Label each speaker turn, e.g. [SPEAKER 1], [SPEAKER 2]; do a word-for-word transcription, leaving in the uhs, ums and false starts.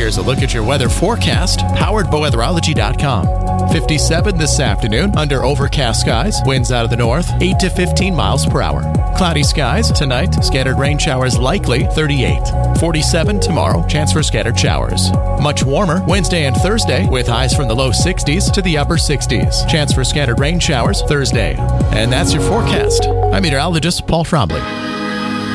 [SPEAKER 1] Here's a look at your weather forecast, powered by weatherology dot com. fifty-seven this afternoon under overcast skies. Winds out of the north, eight to fifteen miles per hour. Cloudy skies tonight. Scattered rain showers likely, thirty-eight. forty-seven tomorrow. Chance for scattered showers. Much warmer Wednesday and Thursday with highs from the low sixties to the upper sixties. Chance for scattered rain showers Thursday. And that's your forecast. I'm meteorologist Paul Trombley.